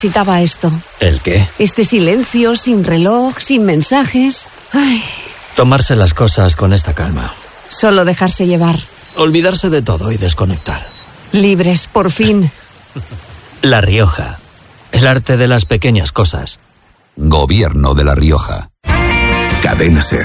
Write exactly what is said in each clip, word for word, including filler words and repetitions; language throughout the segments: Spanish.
Necesitaba esto. ¿El qué? Este silencio, sin reloj, sin mensajes. Ay. Tomarse las cosas con esta calma. Solo dejarse llevar. Olvidarse de todo y desconectar. Libres, por fin. La Rioja. El arte de las pequeñas cosas. Gobierno de La Rioja. Cadena SER.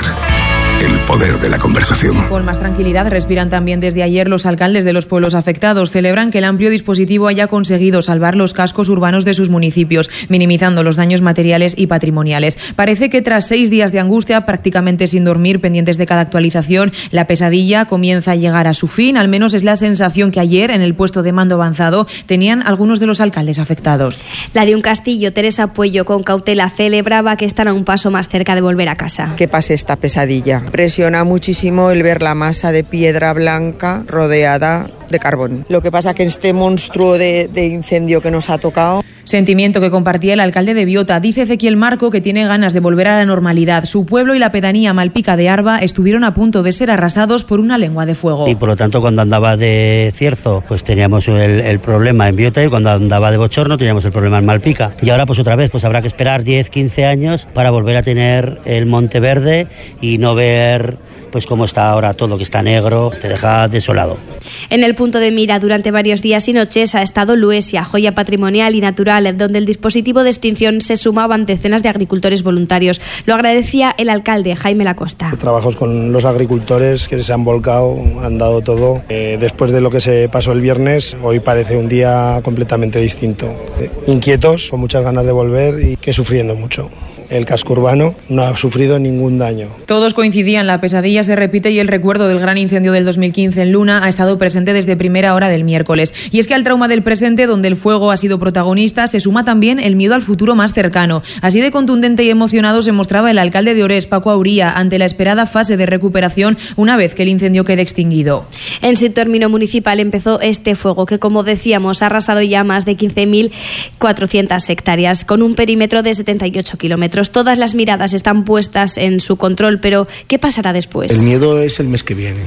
El poder de la conversación. Con más tranquilidad respiran también desde ayer los alcaldes de los pueblos afectados. Celebran que el amplio dispositivo haya conseguido salvar los cascos urbanos de sus municipios, minimizando los daños materiales y patrimoniales. Parece que tras seis días de angustia, prácticamente sin dormir, pendientes de cada actualización, la pesadilla comienza a llegar a su fin. Al menos es la sensación que ayer, en el puesto de mando avanzado, tenían algunos de los alcaldes afectados. La de un Castillo, Teresa Puello, con cautela, celebraba que están a un paso más cerca de volver a casa. Que pase esta pesadilla. Presiona muchísimo el ver la masa de piedra blanca rodeada de carbón. Lo que pasa que este monstruo de, de incendio que nos ha tocado... Sentimiento que compartía el alcalde de Biota. Dice Ezequiel Marco que tiene ganas de volver a la normalidad. Su pueblo y la pedanía Malpica de Arba estuvieron a punto de ser arrasados por una lengua de fuego. Y por lo tanto, cuando andaba de Cierzo, pues teníamos el, el problema en Biota, y cuando andaba de Bochorno teníamos el problema en Malpica. Y ahora pues otra vez pues habrá que esperar diez, quince años para volver a tener el Monte Verde y no ver pues cómo está ahora todo, que está negro, te deja desolado. En el punto de mira durante varios días y noches ha estado Luesia, joya patrimonial y natural, donde el dispositivo de extinción se sumaban decenas de agricultores voluntarios. Lo agradecía el alcalde Jaime Lacosta. Trabajos con los agricultores que se han volcado, han dado todo. Eh, después de lo que se pasó el viernes, hoy parece un día completamente distinto. Eh, inquietos, con muchas ganas de volver y que sufriendo mucho. El casco urbano no ha sufrido ningún daño. Todos coincidían, la pesadilla se repite y el recuerdo del gran incendio del dos mil quince en Luna ha estado presente desde primera hora del miércoles. Y es que al trauma del presente, donde el fuego ha sido protagonista, se suma también el miedo al futuro más cercano. Así de contundente y emocionado se mostraba el alcalde de Orés, Paco Auría, ante la esperada fase de recuperación una vez que el incendio quede extinguido. En su término municipal empezó este fuego que, como decíamos, ha arrasado ya más de quince mil cuatrocientas hectáreas, con un perímetro de setenta y ocho kilómetros. Todas las miradas están puestas en su control, pero ¿qué pasará después? El miedo es el mes que viene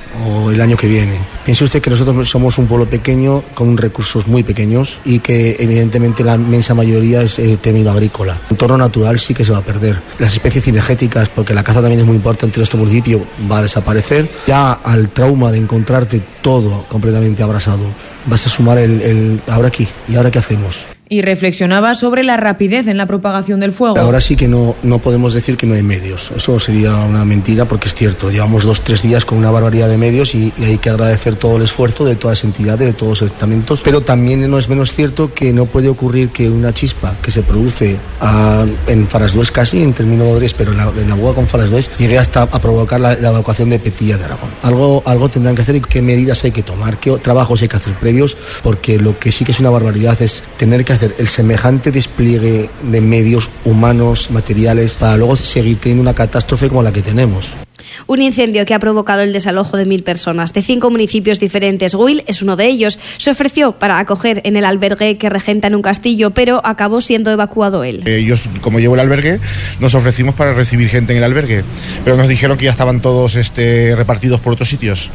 o el año que viene. Piense usted que nosotros somos un pueblo pequeño con recursos muy pequeños y que evidentemente la inmensa mayoría es el término agrícola. El entorno natural sí que se va a perder. Las especies cinegéticas, porque la caza también es muy importante en nuestro municipio, va a desaparecer. Ya al trauma de encontrarte todo completamente abrasado, vas a sumar el, el ahora aquí, ¿y ahora qué hacemos? Y reflexionaba sobre la rapidez en la propagación del fuego. Ahora sí que no, no podemos decir que no hay medios. Eso sería una mentira porque es cierto. Llevamos dos, tres días con una barbaridad de medios y, y hay que agradecer todo el esfuerzo de todas las entidades, de todos los estamentos. Pero también no es menos cierto que no puede ocurrir que una chispa que se produce a, en Farasdués casi, en términos modres, pero en la, en la boda con Farasdués, llegue hasta a provocar la, la evacuación de Petilla de Aragón. Algo, algo tendrán que hacer y qué medidas hay que tomar, qué trabajos hay que hacer previos, porque lo que sí que es una barbaridad es tener que hacer el semejante despliegue de medios humanos, materiales, para luego seguir teniendo una catástrofe como la que tenemos. Un incendio que ha provocado el desalojo de mil personas de cinco municipios diferentes. Güil es uno de ellos. Se ofreció para acoger en el albergue que regenta en un castillo, pero acabó siendo evacuado él. Ellos, como llevo el albergue, nos ofrecimos para recibir gente en el albergue, pero nos dijeron que ya estaban todos este, repartidos por otros sitios.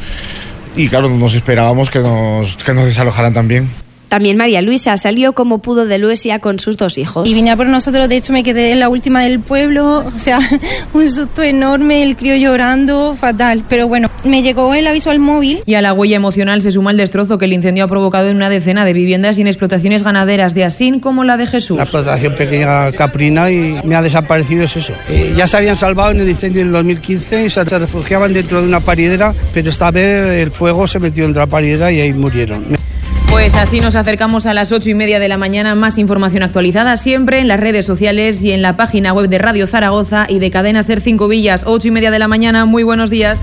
Y claro, nos esperábamos que nos, que nos desalojaran también. También María Luisa salió como pudo de Luesia con sus dos hijos. Y vine a por nosotros, de hecho me quedé en la última del pueblo, o sea, un susto enorme, el crío llorando, fatal. Pero bueno, me llegó el aviso al móvil. Y a la huella emocional se suma el destrozo que el incendio ha provocado en una decena de viviendas y en explotaciones ganaderas de Asín como la de Jesús. La explotación pequeña caprina y me ha desaparecido es eso. Eh, ya se habían salvado en el incendio del dos mil quince y se refugiaban dentro de una paridera, pero esta vez el fuego se metió dentro de la paridera y ahí murieron. Pues así nos acercamos a las ocho y media de la mañana. Más información actualizada siempre en las redes sociales y en la página web de Radio Zaragoza y de Cadena SER Cinco Villas. Ocho y media de la mañana. Muy buenos días.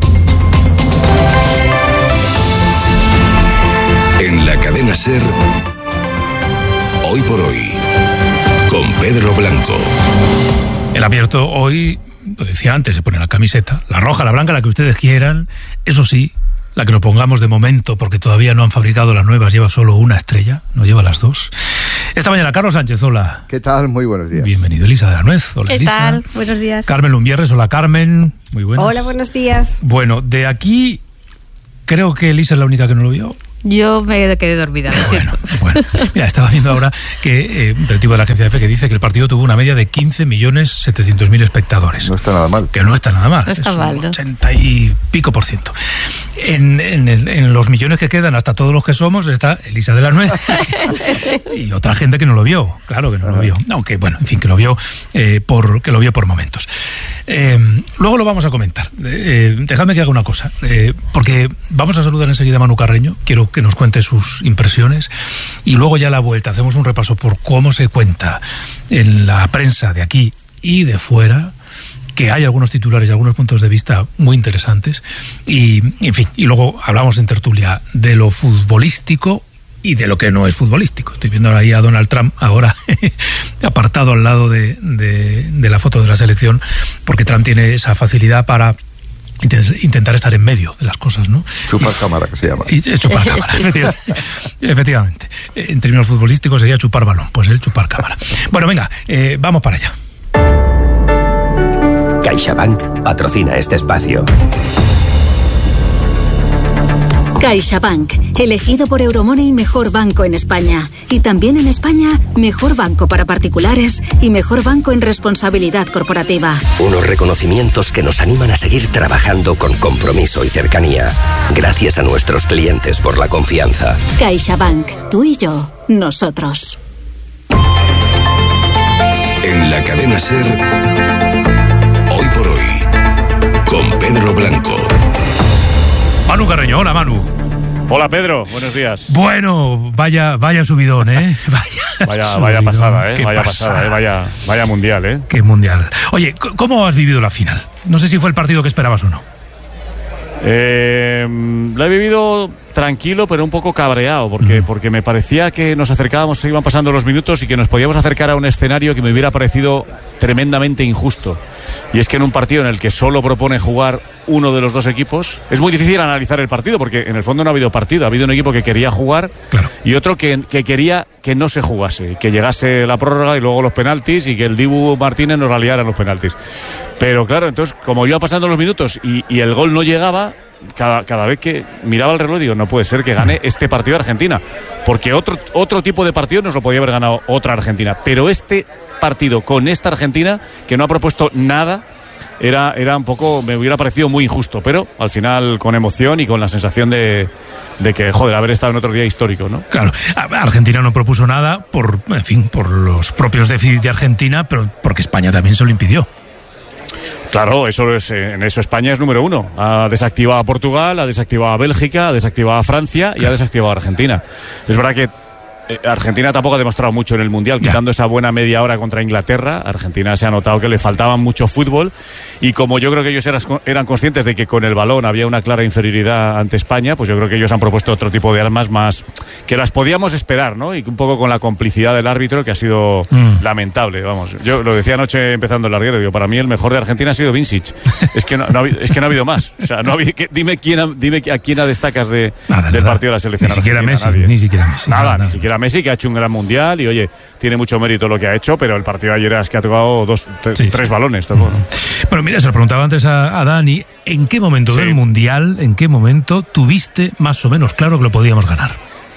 En la Cadena SER, hoy por hoy, con Pedro Blanco. El abierto hoy, lo decía antes, se pone la camiseta, la roja, la blanca, la que ustedes quieran. Eso sí, la que nos pongamos de momento, porque todavía no han fabricado las nuevas, lleva solo una estrella, no lleva las dos. Esta mañana, Carlos Sánchez, hola. ¿Qué tal? Muy buenos días. Bienvenido, Elisa de la Nuez. Hola, ¿Qué Elisa. tal? Buenos días. Carmen Lumbierres, hola, Carmen. Muy buenas. Hola, buenos días. Bueno, de aquí, creo que Elisa es la única que no lo vio. Yo me quedé dormida, lo siento. Bueno, bueno. Mira, estaba viendo ahora que eh, un directivo de la agencia F que dice que el partido tuvo una media de quince millones setecientos mil espectadores. No está nada mal. Que no está nada mal. No está es mal, un ¿no? ochenta y pico por ciento. En, en, el, en los millones que quedan, hasta todos los que somos, está Elisa de la Nuez y otra gente que no lo vio. Claro que no lo vio. Aunque, bueno, en fin, que lo vio, eh, por, que lo vio por momentos. Eh, luego lo vamos a comentar. Eh, dejadme que haga una cosa. Eh, porque vamos a saludar enseguida a Manu Carreño. Quiero que nos cuente sus impresiones y luego ya a la vuelta hacemos un repaso por cómo se cuenta en la prensa de aquí y de fuera, que hay algunos titulares y algunos puntos de vista muy interesantes y, en fin, y luego hablamos en tertulia de lo futbolístico y de lo que no es futbolístico. Estoy viendo ahí a Donald Trump ahora apartado al lado de, de, de la foto de la selección, porque Trump tiene esa facilidad para intentar estar en medio de las cosas, ¿no? Chupar cámara, que se llama. Y, es chupar cámara, efectivamente. efectivamente. En términos futbolísticos sería chupar balón, pues el chupar cámara. Bueno, venga, eh, vamos para allá. CaixaBank patrocina este espacio. CaixaBank, elegido por Euromoney mejor banco en España. Y también en España, mejor banco para particulares y mejor banco en responsabilidad corporativa. Unos reconocimientos que nos animan a seguir trabajando con compromiso y cercanía. Gracias a nuestros clientes por la confianza. CaixaBank, tú y yo, nosotros. En la cadena SER, hoy por hoy, con Pedro Blanco. Manu Carreño, hola Manu. Hola Pedro, buenos días. Bueno, vaya vaya subidón, ¿eh? Vaya, vaya, subidón. vaya pasada, ¿eh? Vaya pasada. pasada, ¿eh? Vaya, vaya mundial, ¿eh? Qué mundial. Oye, ¿cómo has vivido la final? No sé si fue el partido que esperabas o no. Eh, la he vivido tranquilo, pero un poco cabreado, porque, mm. porque me parecía que nos acercábamos, se iban pasando los minutos y que nos podíamos acercar a un escenario que me hubiera parecido tremendamente injusto. Y es que en un partido en el que solo propone jugar uno de los dos equipos, es muy difícil analizar el partido, porque en el fondo no ha habido partido, ha habido un equipo que quería jugar, claro, y otro que, que quería que no se jugase, que llegase la prórroga y luego los penaltis y que el Dibu Martínez nos la liara en los penaltis. Pero claro, entonces como iba pasando los minutos y, y el gol no llegaba, Cada, cada vez que miraba el reloj digo, no puede ser que gane este partido Argentina, porque otro, otro tipo de partido nos lo podía haber ganado otra Argentina, pero este partido con esta Argentina que no ha propuesto nada era, era un poco, me hubiera parecido muy injusto, pero al final con emoción y con la sensación de, de que, joder, haber estado en otro día histórico, ¿no? Claro, Argentina no propuso nada por, en fin, por los propios déficits de Argentina, pero porque España también se lo impidió. Claro, eso es, en eso España es número uno. Ha desactivado a Portugal, ha desactivado a Bélgica, ha desactivado a Francia y ha desactivado a Argentina. Es verdad que Argentina tampoco ha demostrado mucho en el Mundial, ya. Quitando esa buena media hora contra Inglaterra. Argentina se ha notado que le faltaba mucho fútbol y como yo creo que ellos eran, eran conscientes de que con el balón había una clara inferioridad ante España, pues yo creo que ellos han propuesto otro tipo de armas más que las podíamos esperar, ¿no? Y un poco con la complicidad del árbitro, que ha sido mm. lamentable, vamos. Yo lo decía anoche empezando el larguero, digo, para mí el mejor de Argentina ha sido Vincic. Es que no, no, ha, es que no ha habido más. O sea, no ha habido, que, dime quién dime a quién destacas de, nada, del nada. partido de la selección ni argentina. Siquiera Messi, nadie. Ni siquiera Messi. Nada, nada, ni nada. siquiera Messi, que ha hecho un gran mundial y oye, tiene mucho mérito lo que ha hecho, pero el partido de ayer es que ha tocado dos, tre- sí. tres balones. Tocó, ¿no? Bueno, mira, se lo preguntaba antes a, a Dani, ¿en qué momento sí. del mundial, en qué momento tuviste más o menos claro que lo podíamos ganar?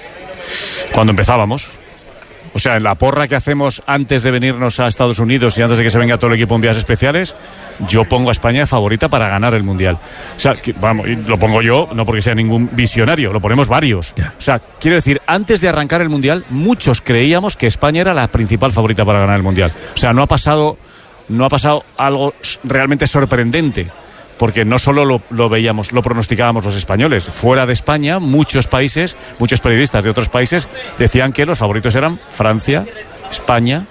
Cuando empezábamos. O sea, en la porra que hacemos antes de venirnos a Estados Unidos y antes de que se venga todo el equipo en vías especiales, yo pongo a España favorita para ganar el Mundial. O sea, que, vamos, y lo pongo yo, no porque sea ningún visionario, lo ponemos varios. Yeah. O sea, quiero decir, antes de arrancar el Mundial, muchos creíamos que España era la principal favorita para ganar el Mundial. O sea, no ha pasado, no ha pasado algo realmente sorprendente. Porque no solo lo, lo veíamos, lo pronosticábamos los españoles. Fuera de España, muchos países, muchos periodistas de otros países decían que los favoritos eran Francia, España,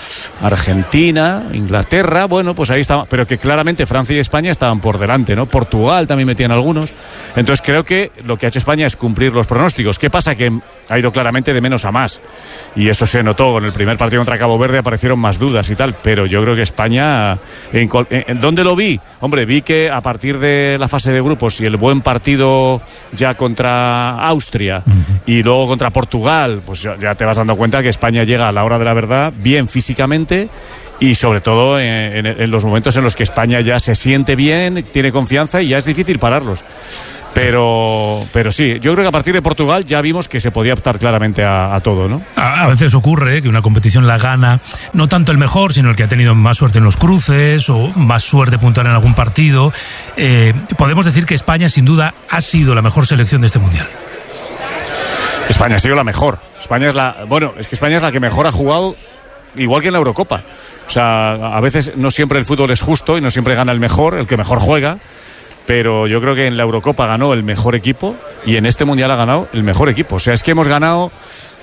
Argentina, Inglaterra, bueno, pues ahí estaban, pero que claramente Francia y España estaban por delante, ¿no? Portugal también metían algunos. Entonces creo que lo que ha hecho España es cumplir los pronósticos. ¿Qué pasa? Que ha ido claramente de menos a más. Y eso se notó. En el primer partido contra Cabo Verde aparecieron más dudas y tal, pero yo creo que España, ¿en, en, en dónde lo vi? Hombre, vi que a partir de la fase de grupos y el buen partido ya contra Austria uh-huh. y luego contra Portugal, pues ya, ya te vas dando cuenta que España llega a la hora de la verdad bien físicamente y sobre todo en, en, en los momentos en los que España ya se siente bien, tiene confianza y ya es difícil pararlos. Pero, pero sí, yo creo que a partir de Portugal ya vimos que se podía optar claramente a, a todo, ¿no? A, a veces ocurre que una competición la gana no tanto el mejor, sino el que ha tenido más suerte en los cruces o más suerte puntual en algún partido. Eh, podemos decir que España sin duda ha sido la mejor selección de este Mundial. España ha sido la mejor. España es la, bueno, es que España es la que mejor ha jugado, igual que en la Eurocopa. O sea, a veces no siempre el fútbol es justo y no siempre gana el mejor, el que mejor juega. Pero yo creo que en la Eurocopa ganó el mejor equipo y en este Mundial ha ganado el mejor equipo. O sea, es que hemos ganado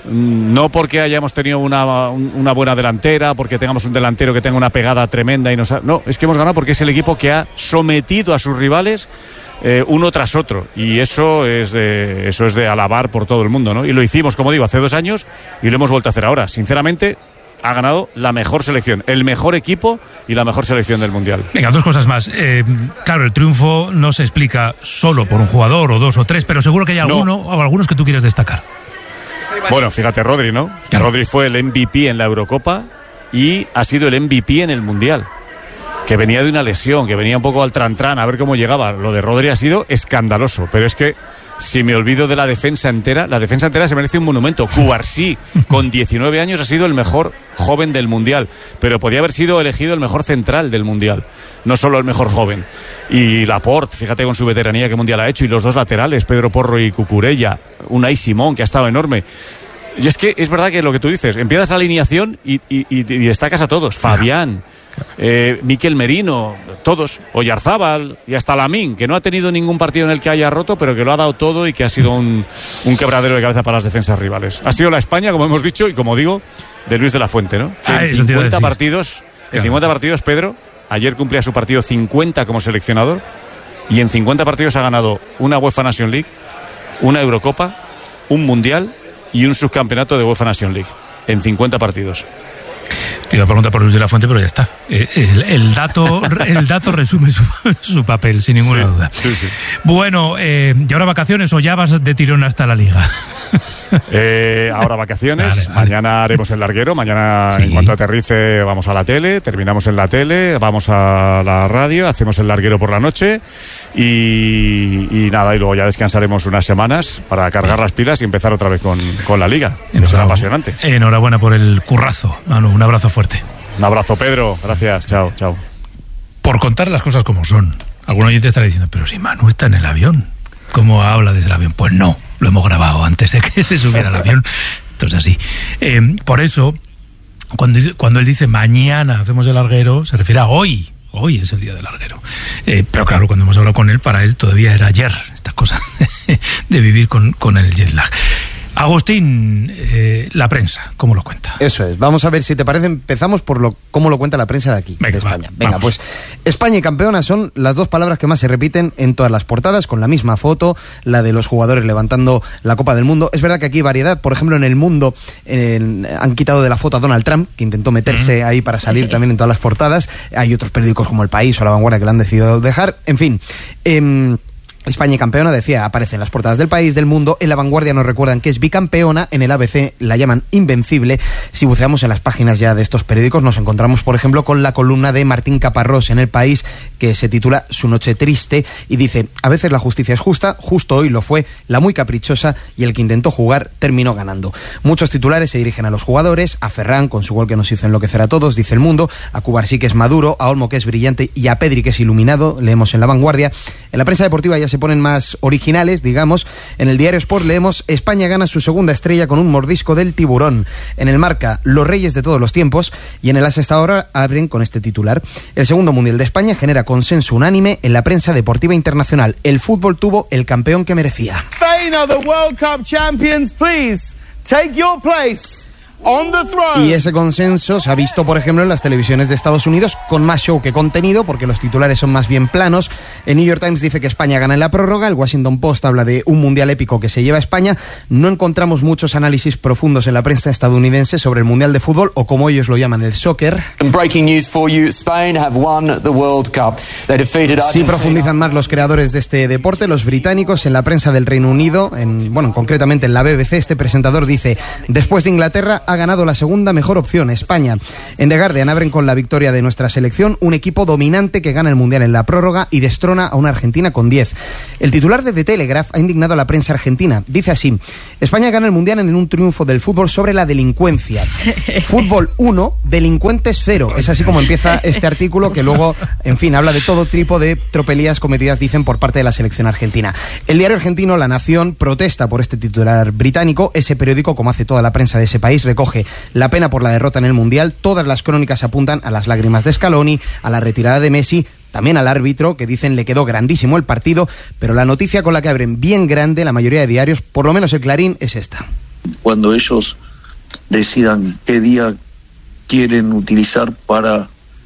no porque hayamos tenido una, una buena delantera, porque tengamos un delantero que tenga una pegada tremenda y nos ha... No, es que hemos ganado porque es el equipo que ha sometido a sus rivales eh, uno tras otro. Y eso es, de, eso es de alabar por todo el mundo, ¿no? Y lo hicimos, como digo, hace dos años y lo hemos vuelto a hacer ahora. Sinceramente, ha ganado la mejor selección, el mejor equipo y la mejor selección del Mundial. Venga, dos cosas más. Eh, claro, el triunfo no se explica solo por un jugador o dos o tres, pero seguro que hay alguno no. o algunos que tú quieres destacar. Bueno, fíjate, Rodri, ¿no? Claro. Rodri fue el M V P en la Eurocopa y ha sido el M V P en el Mundial. Que venía de una lesión, que venía un poco al tran-tran, a ver cómo llegaba. Lo de Rodri ha sido escandaloso, pero es que si me olvido de la defensa entera, la defensa entera se merece un monumento. Cubarsí, con diecinueve años, ha sido el mejor joven del Mundial, pero podía haber sido elegido el mejor central del Mundial, no solo el mejor joven. Y Laporte, fíjate con su veteranía qué Mundial ha hecho, y los dos laterales, Pedro Porro y Cucurella, Unai Simón, que ha estado enorme. Y es que es verdad que lo que tú dices, empiezas la alineación y, y, y, y destacas a todos. Fabián, eh, Mikel Merino, todos, Oyarzábal y hasta Lamín, que no ha tenido ningún partido en el que haya roto, pero que lo ha dado todo y que ha sido un, un quebradero de cabeza para las defensas rivales. Ha sido la España, como hemos dicho, y como digo, de Luis de la Fuente, ¿no? Que ah, en cincuenta partidos, en cincuenta partidos, Pedro, ayer cumplía su partido cincuenta como seleccionador y en cincuenta partidos ha ganado una UEFA Nation League, una Eurocopa, un Mundial y un subcampeonato de UEFA Nation League en cincuenta partidos. Te iba a preguntar por Luis de la Fuente, pero ya está. El, el, dato, el dato resume su, su papel, sin ninguna sí, duda. Sí, sí. Bueno, eh, ¿y ahora vacaciones o ya vas de tirón hasta la Liga? Eh, ahora vacaciones, vale, vale. Mañana haremos el larguero, mañana sí. En cuanto aterrice vamos a la tele, terminamos en la tele, vamos a la radio, hacemos el larguero por la noche y, y nada, y luego ya descansaremos unas semanas para cargar las pilas y empezar otra vez con, con la Liga. Es apasionante. Enhorabuena por el currazo, Manu, un abrazo fuerte. Un abrazo, Pedro, gracias, chao, chao. Por contar las cosas como son, algún oyente estará diciendo, pero si Manu está en el avión, ¿cómo habla desde el avión? Pues no, lo hemos grabado antes de que se subiera al avión. Entonces así. Eh, por eso, cuando, cuando él dice mañana hacemos el larguero, se refiere a hoy. Hoy es el día del larguero. Eh, pero claro, cuando hemos hablado con él, para él todavía era ayer. Esta cosa de, de vivir con, con el jet lag. Agustín, eh, la prensa, ¿cómo lo cuenta? Eso es. Vamos a ver si te parece. Empezamos por lo cómo lo cuenta la prensa de aquí, Venga, de España. Va, Venga, vamos. Pues España y campeona son las dos palabras que más se repiten en todas las portadas, con la misma foto, la de los jugadores levantando la Copa del Mundo. Es verdad que aquí hay variedad. Por ejemplo, en El Mundo en, han quitado de la foto a Donald Trump, que intentó meterse mm. ahí para salir también en todas las portadas. Hay otros periódicos como El País o La Vanguardia que lo han decidido dejar. En fin, eh, España y campeona, decía, aparece en las portadas del País, del Mundo. En La Vanguardia nos recuerdan que es bicampeona, en el A B C la llaman invencible. Si buceamos en las páginas ya de estos periódicos nos encontramos, por ejemplo, con la columna de Martín Caparrós en El País, que se titula Su noche triste, y dice: a veces la justicia es justa, justo hoy lo fue la muy caprichosa, y el que intentó jugar terminó ganando. Muchos titulares se dirigen a los jugadores, a Ferran con su gol que nos hizo enloquecer a todos, dice El Mundo, a Cubarsí que es maduro, a Olmo que es brillante y a Pedri que es iluminado, leemos en La Vanguardia. En la prensa deportiva ya se ponen más originales, digamos. En el Diario Sport leemos: España gana su segunda estrella con un mordisco del tiburón. En el Marca, los reyes de todos los tiempos, y en el As hasta ahora abren con este titular: el segundo Mundial de España genera consenso unánime en la prensa deportiva internacional. El fútbol tuvo el campeón que merecía. Spain are the World Cup champions, please take your place on the throne. Y ese consenso se ha visto, por ejemplo, en las televisiones de Estados Unidos, con más show que contenido, porque los titulares son más bien planos. El New York Times dice que España gana en la prórroga, el Washington Post habla de un mundial épico que se lleva a España. No encontramos muchos análisis profundos en la prensa estadounidense sobre el mundial de fútbol, o como ellos lo llaman, el soccer. Breaking news for you: Spain have won the World Cup. They defeated Argentina. Sí profundizan más los creadores de este deporte, los británicos. En la prensa del Reino Unido, en, bueno, concretamente en la B B C, este presentador dice: después de Inglaterra, ha ganado la segunda mejor opción, España. En The Guardian abren con la victoria de nuestra selección, un equipo dominante que gana el Mundial en la prórroga y destrona a una Argentina con diez. El titular de The Telegraph ha indignado a la prensa argentina. Dice así: España gana el Mundial en un triunfo del fútbol sobre la delincuencia. Fútbol uno, delincuentes cero. Es así como empieza este artículo, que luego, en fin, habla de todo tipo de tropelías cometidas, dicen, por parte de la selección argentina. El diario argentino La Nación protesta por este titular británico. Ese periódico, como hace toda la prensa de ese país, recoge la pena por la derrota en el Mundial. Todas las crónicas apuntan a las lágrimas de Scaloni, a la retirada de Messi, también al árbitro, que dicen le quedó grandísimo el partido, pero la noticia con la que abren bien grande la mayoría de diarios, por lo menos el Clarín, es esta. Cuando ellos decidan qué día quieren utilizar para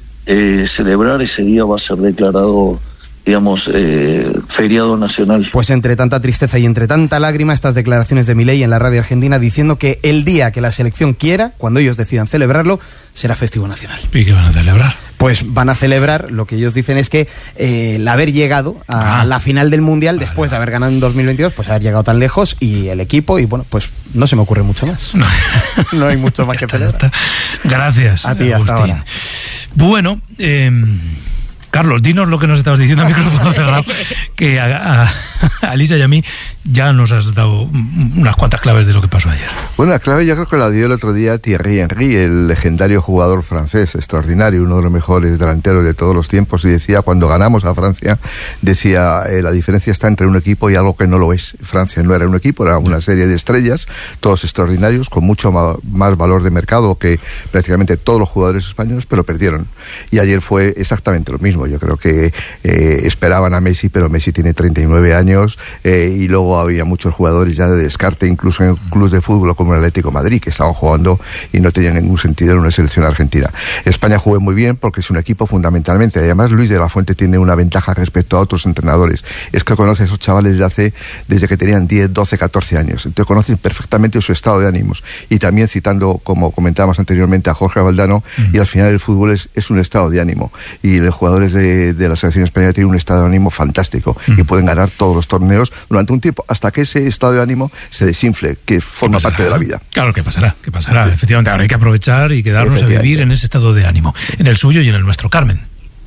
eh, celebrar, ese día va a ser declarado, digamos, eh, feriado nacional. Pues entre tanta tristeza y entre tanta lágrima, estas declaraciones de Milei en la radio argentina diciendo que el día que la selección quiera, cuando ellos decidan celebrarlo, será festivo nacional. ¿Y qué van a celebrar? Pues van a celebrar, lo que ellos dicen es que eh, el haber llegado a ah. la final del Mundial, vale, después de haber ganado en dos mil veintidós, pues haber llegado tan lejos, y el equipo, y bueno, pues no se me ocurre mucho más. No, no hay mucho más que celebrar. Gracias, a ti, hasta Agustín. ahora. Bueno, eh... Carlos, dinos lo que nos estabas diciendo a micrófono cerrado, que a, a, a Elisa y a mí ya nos has dado unas cuantas claves de lo que pasó ayer. Bueno, la clave yo creo que la dio el otro día Thierry Henry, el legendario jugador francés, extraordinario, uno de los mejores delanteros de todos los tiempos, y decía, cuando ganamos a Francia, decía, eh, la diferencia está entre un equipo y algo que no lo es. Francia no era un equipo, era una serie de estrellas, todos extraordinarios, con mucho ma- más valor de mercado que prácticamente todos los jugadores españoles, pero perdieron. Y ayer fue exactamente lo mismo. Yo creo que eh, esperaban a Messi, pero Messi tiene treinta y nueve años, eh, y luego había muchos jugadores ya de descarte, incluso en clubes de fútbol como el Atlético de Madrid, que estaban jugando y no tenían ningún sentido en una selección argentina. España jugó muy bien porque es un equipo fundamentalmente. Además, Luis de la Fuente tiene una ventaja respecto a otros entrenadores. Es que conoce a esos chavales desde, hace, desde que tenían diez, doce, catorce años. Entonces conocen perfectamente su estado de ánimos. Y también citando, como comentábamos anteriormente, a Jorge Valdano, mm. y al final el fútbol es, es un estado de ánimo. Y los jugadores de, de la selección española tienen un estado de ánimo fantástico, mm. y pueden ganar todos los torneos durante un tiempo hasta que ese estado de ánimo se desinfle, que forma parte de la vida. Claro, que pasará, que pasará. Sí. Efectivamente, ahora hay que aprovechar y quedarnos a vivir en ese estado de ánimo, en el suyo y en el nuestro. Carmen.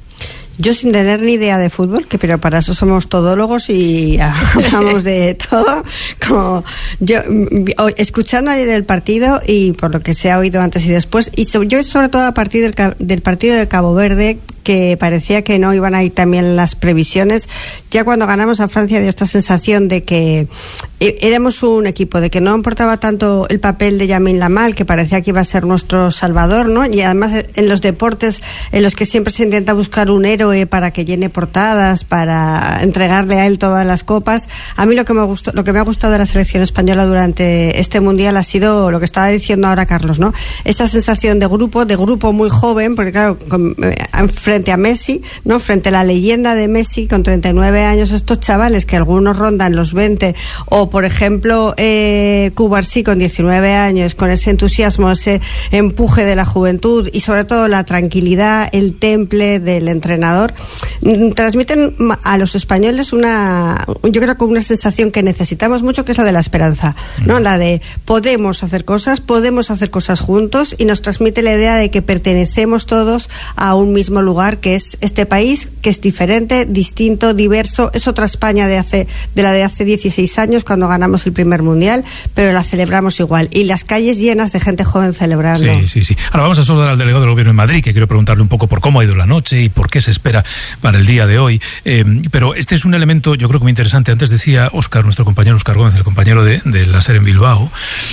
Yo, sin tener ni idea de fútbol, que pero para eso somos todólogos y hablamos de todo, como yo escuchando ayer el partido y por lo que se ha oído antes y después, y so, yo sobre todo a partir del, del partido de Cabo Verde, que parecía que no iban a ir también las previsiones, ya cuando ganamos a Francia dio esta sensación de que éramos un equipo, de que no importaba tanto el papel de Lamine Yamal, que parecía que iba a ser nuestro salvador, ¿no? Y además en los deportes en los que siempre se intenta buscar un héroe para que llene portadas, para entregarle a él todas las copas, a mí lo que me gustó, lo que me ha gustado de la selección española durante este mundial ha sido lo que estaba diciendo ahora Carlos, ¿no? Esa sensación de grupo, de grupo muy joven, porque claro, con, eh, frente a Messi, ¿no? Frente a la leyenda de Messi con treinta y nueve años, estos chavales que algunos rondan los veinte, o por ejemplo eh, Cubarsí con diecinueve años, con ese entusiasmo, ese empuje de la juventud y sobre todo la tranquilidad, el temple del entrenador, transmiten a los españoles una, yo creo que una sensación que necesitamos mucho, que es la de la esperanza, ¿no? La de podemos hacer cosas, podemos hacer cosas juntos, y nos transmite la idea de que pertenecemos todos a un mismo lugar, que es este país, que es diferente, distinto, diverso, es otra España de hace de la de hace dieciséis años cuando ganamos el primer mundial, pero la celebramos igual, y las calles llenas de gente joven celebrando. Sí, sí, sí. Ahora vamos a saludar al delegado del Gobierno en Madrid, que quiero preguntarle un poco por cómo ha ido la noche y por qué se espera para el día de hoy. Eh, pero este es un elemento, yo creo que muy interesante. Antes decía Óscar, nuestro compañero Óscar Gómez, el compañero de, de la SER en Bilbao,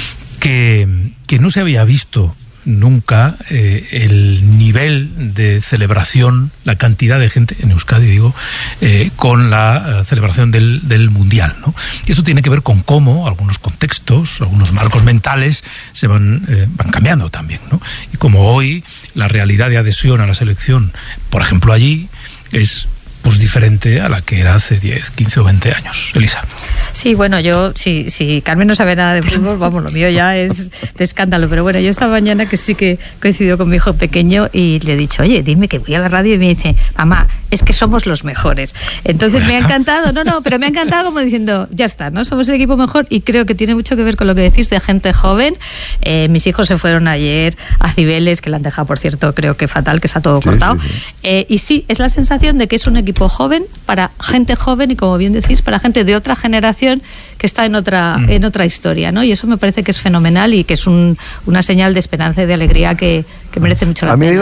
que, que no se había visto nunca eh, el nivel de celebración, la cantidad de gente en Euskadi, digo, eh, con la uh, celebración del, del Mundial, ¿no? Y esto tiene que ver con cómo algunos contextos, algunos marcos mentales se van, eh, van cambiando también, ¿no? Y como hoy la realidad de adhesión a la selección, por ejemplo allí, es pues diferente a la que era hace diez, quince o veinte años. Elisa. Sí, bueno, yo, si, si Carmen no sabe nada de fútbol, vamos, lo mío ya es de escándalo. Pero bueno, yo esta mañana que sí que coincidió con mi hijo pequeño y le he dicho, oye, dime que voy a la radio, y me dice, mamá, es que somos los mejores. Entonces me ha encantado, no, no, pero me ha encantado como diciendo, ya está, ¿no? Somos el equipo mejor, y creo que tiene mucho que ver con lo que decís de gente joven. Eh, mis hijos se fueron ayer a Cibeles, que la han dejado, por cierto, creo que fatal, que está todo sí, cortado. Sí, sí. Eh, y sí, es la sensación de que es un equipo joven para gente joven y, como bien decís, para gente de otra generación que está en otra mm. en otra historia, ¿no? Y eso me parece que es fenomenal y que es un, una señal de esperanza y de alegría que, que merece mucho la pena.